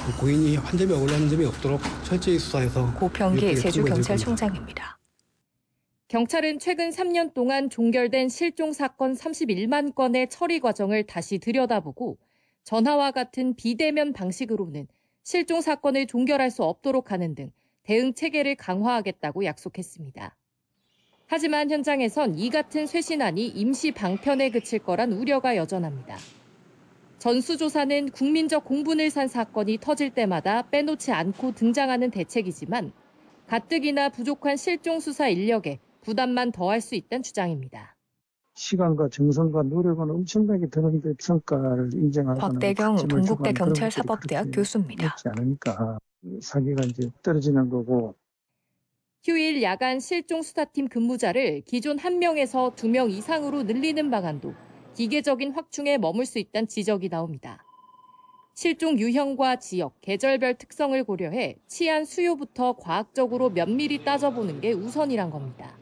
고인이 한 점이 억울한 점이 없도록 철저히 수사해서 고평기 제주경찰청장입니다. 경찰은 최근 3년 동안 종결된 실종 사건 31만 건의 처리 과정을 다시 들여다보고 전화와 같은 비대면 방식으로는 실종 사건을 종결할 수 없도록 하는 등 대응 체계를 강화하겠다고 약속했습니다. 하지만 현장에선 이 같은 쇄신안이 임시 방편에 그칠 거란 우려가 여전합니다. 전수조사는 국민적 공분을 산 사건이 터질 때마다 빼놓지 않고 등장하는 대책이지만 가뜩이나 부족한 실종 수사 인력에 부담만 더할 수 있다는 주장입니다. 시간과 정성과 노력은 엄청나게 드는데 성과를 인정하거나 곽대경 동국대 경찰사법대학 교수입니다. 그렇지 않으니까 사기가 이제 떨어지는 거고. 휴일 야간 실종 수사팀 근무자를 기존 1명에서 2명 이상으로 늘리는 방안도 기계적인 확충에 머물 수 있다는 지적이 나옵니다. 실종 유형과 지역, 계절별 특성을 고려해 치안 수요부터 과학적으로 면밀히 따져보는 게 우선이란 겁니다.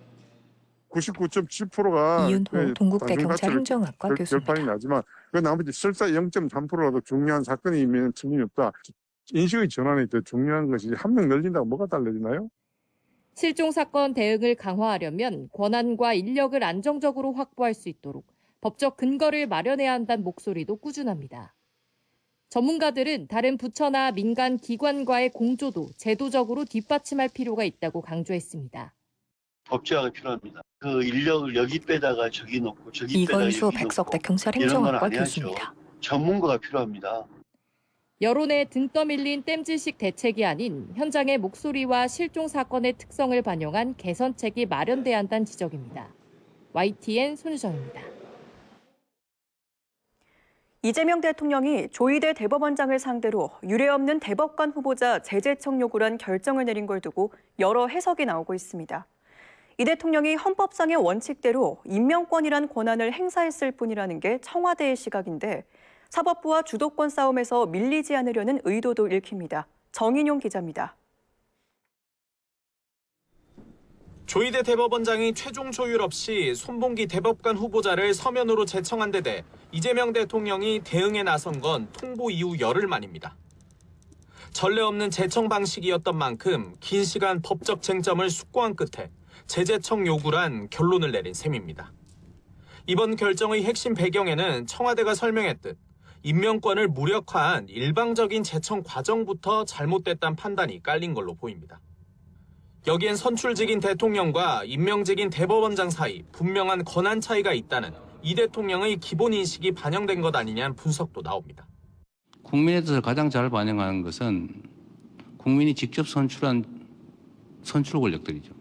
99.7%가 이윤호 동국대 경찰행정학과 교수입니다. 결판이 나지만 그 나머지 설사 0.3%라도 중요한 사건이면 틀림이 없다. 인식의 전환이 더 중요한 것이지 한 명 늘린다고 뭐가 달라지나요? 실종 사건 대응을 강화하려면 권한과 인력을 안정적으로 확보할 수 있도록 법적 근거를 마련해야 한다는 목소리도 꾸준합니다. 전문가들은 다른 부처나 민간 기관과의 공조도 제도적으로 뒷받침할 필요가 있다고 강조했습니다. 법제화가 필요합니다. 그 인력을 여기 빼다가 저기 놓고 저기 빼다가 여기 이건수 놓고 백석대 이런 건 경찰행정학과 안 해야죠. 교수입니다. 전문가가 필요합니다. 여론에 등 떠밀린 땜질식 대책이 아닌 현장의 목소리와 실종 사건의 특성을 반영한 개선책이 마련돼야 한다는 지적입니다. YTN 손유정입니다. 이재명 대통령이 조희대 대법원장을 상대로 유례없는 대법관 후보자 재제청 요구를 한 결정을 내린 걸 두고 여러 해석이 나오고 있습니다. 이 대통령이 헌법상의 원칙대로 임명권이란 권한을 행사했을 뿐이라는 게 청와대의 시각인데 사법부와 주도권 싸움에서 밀리지 않으려는 의도도 읽힙니다. 정인용 기자입니다. 조희대 대법원장이 최종 조율 없이 손봉기 대법관 후보자를 서면으로 제청한 데 대해 이재명 대통령이 대응에 나선 건 통보 이후 열흘 만입니다. 전례 없는 제청 방식이었던 만큼 긴 시간 법적 쟁점을 숙고한 끝에 재제청 요구란 결론을 내린 셈입니다. 이번 결정의 핵심 배경에는 청와대가 설명했듯 임명권을 무력화한 일방적인 제청 과정부터 잘못됐다는 판단이 깔린 걸로 보입니다. 여기엔 선출직인 대통령과 임명직인 대법원장 사이 분명한 권한 차이가 있다는 이 대통령의 기본 인식이 반영된 것 아니냐는 분석도 나옵니다. 국민에 대해서 가장 잘 반영하는 것은 국민이 직접 선출한 선출 권력들이죠.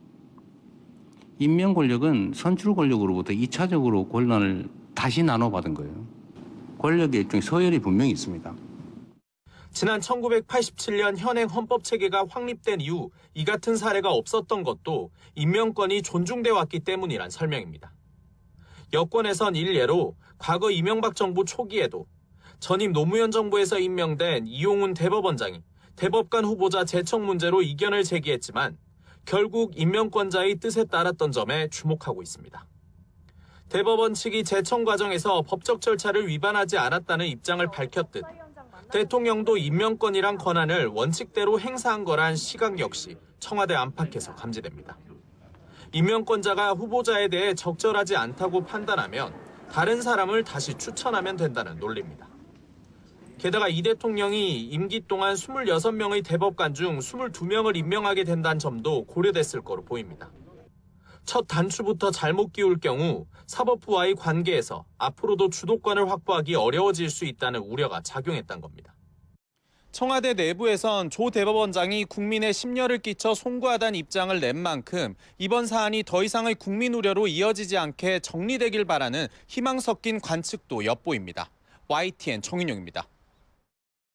임명 권력은 선출 권력으로부터 2차적으로 권한을 다시 나눠받은 거예요. 권력의 일종의 서열이 분명히 있습니다. 지난 1987년 현행 헌법 체계가 확립된 이후 이 같은 사례가 없었던 것도 임명권이 존중돼 왔기 때문이란 설명입니다. 여권에선 일례로 과거 이명박 정부 초기에도 전임 노무현 정부에서 임명된 이용훈 대법원장이 대법관 후보자 제청 문제로 이견을 제기했지만 결국 임명권자의 뜻에 따랐던 점에 주목하고 있습니다. 대법원 측이 제청 과정에서 법적 절차를 위반하지 않았다는 입장을 밝혔듯 대통령도 임명권이란 권한을 원칙대로 행사한 거란 시각 역시 청와대 안팎에서 감지됩니다. 임명권자가 후보자에 대해 적절하지 않다고 판단하면 다른 사람을 다시 추천하면 된다는 논리입니다. 게다가 이 대통령이 임기 동안 26명의 대법관 중 22명을 임명하게 된다는 점도 고려됐을 거로 보입니다. 첫 단추부터 잘못 끼울 경우 사법부와의 관계에서 앞으로도 주도권을 확보하기 어려워질 수 있다는 우려가 작용했던 겁니다. 청와대 내부에선 조 대법원장이 국민의 심려를 끼쳐 송구하다는 입장을 낸 만큼 이번 사안이 더 이상의 국민 우려로 이어지지 않게 정리되길 바라는 희망 섞인 관측도 엿보입니다. YTN 정인용입니다.